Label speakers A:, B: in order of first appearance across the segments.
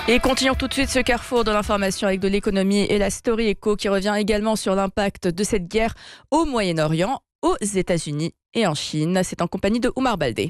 A: Et continuons tout de suite ce carrefour de l'information avec de l'économie et la Story Echo qui revient également sur l'impact de cette guerre au Moyen-Orient, aux États-Unis et en Chine. C'est en compagnie de Oumar Baldé.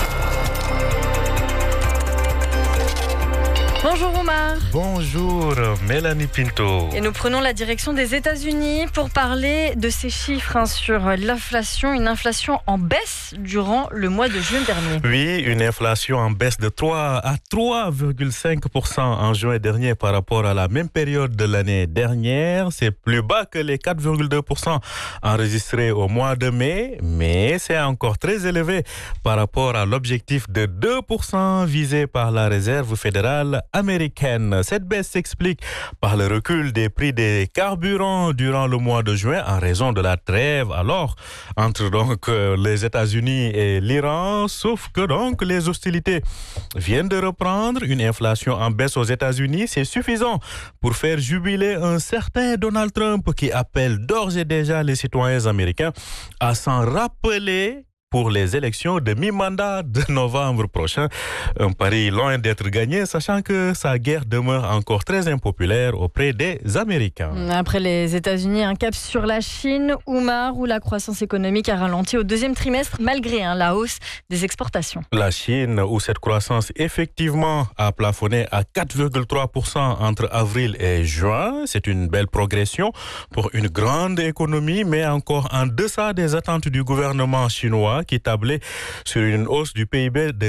A: Bonjour Oumar.
B: Bonjour Mélanie Pinto.
A: Et nous prenons la direction des États-Unis pour parler de ces chiffres sur l'inflation, une inflation en baisse durant le mois de juin dernier.
B: Oui, une inflation en baisse de 3 à 3,5% en juin dernier par rapport à la même période de l'année dernière. C'est plus bas que les 4,2% enregistrés au mois de mai, mais c'est encore très élevé par rapport à l'objectif de 2% visé par la Réserve fédérale américaine. Cette baisse s'explique par le recul des prix des carburants durant le mois de juin en raison de la trêve entre les États-Unis et l'Iran, sauf que les hostilités viennent de reprendre. Une inflation en baisse aux États-Unis, c'est suffisant pour faire jubiler un certain Donald Trump qui appelle d'ores et déjà les citoyens américains à s'en rappeler pour les élections de mi-mandat de novembre prochain. Un pari loin d'être gagné, sachant que sa guerre demeure encore très impopulaire auprès des Américains.
A: Après les États-Unis, un cap sur la Chine, Oumar, où la croissance économique a ralenti au deuxième trimestre, malgré la hausse des exportations.
B: La Chine, où cette croissance effectivement a plafonné à 4,3% entre avril et juin. C'est une belle progression pour une grande économie, mais encore en deçà des attentes du gouvernement chinois, qui tablait sur une hausse du PIB de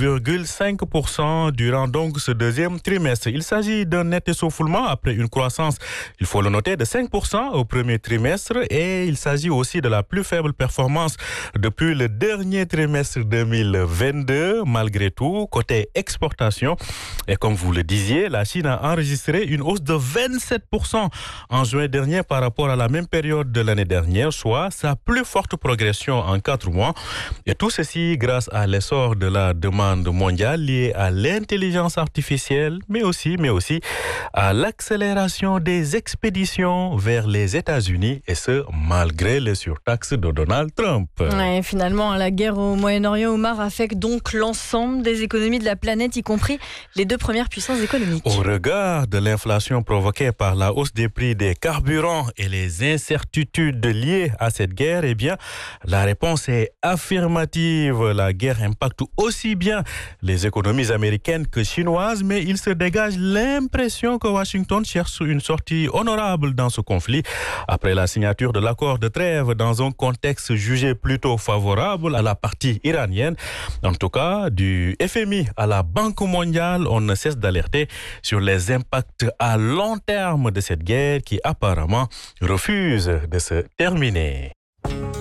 B: 4,5% durant ce deuxième trimestre. Il s'agit d'un net essoufflement après une croissance, il faut le noter, de 5% au premier trimestre, et il s'agit aussi de la plus faible performance depuis le dernier trimestre 2022. Malgré tout, côté exportation, et comme vous le disiez, la Chine a enregistré une hausse de 27% en juin dernier par rapport à la même période de l'année dernière, soit sa plus forte progression en 4 mois. Et tout ceci grâce à l'essor de la demande mondiale liée à l'intelligence artificielle, mais aussi à l'accélération des expéditions vers les États-Unis, et ce, malgré les surtaxes de Donald Trump.
A: Ouais, finalement, la guerre au Moyen-Orient, Oumar, affecte donc l'ensemble des économies de la planète, y compris les deux premières puissances économiques.
B: Au regard de l'inflation provoquée par la hausse des prix des carburants et les incertitudes liées à cette guerre, la réponse est affirmative. La guerre impacte aussi bien les économies américaines que chinoises, mais il se dégage l'impression que Washington cherche une sortie honorable dans ce conflit après la signature de l'accord de trêve dans un contexte jugé plutôt favorable à la partie iranienne. En tout cas, du FMI à la Banque mondiale, on ne cesse d'alerter sur les impacts à long terme de cette guerre qui apparemment refuse de se terminer.